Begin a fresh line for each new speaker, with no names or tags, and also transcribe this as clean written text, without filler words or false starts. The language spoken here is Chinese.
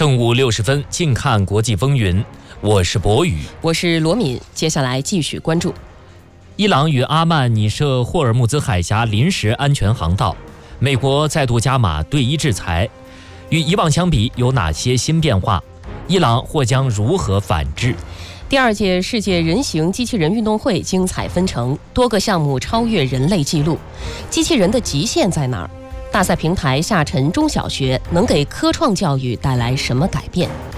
正午60分，近看国际风云。我是博宇，
我是罗敏。接下来继续关注
伊朗与阿曼拟设霍尔木兹海峡临时安全航道，美国再度加码对伊制裁。与以往相比，有哪些新变化？伊朗或将如何反制？
第2届世界人形机器人运动会精彩纷呈，多个项目超越人类纪录。机器人的极限在哪儿？大赛平台下沉中小学能给科创教育带来什么改变？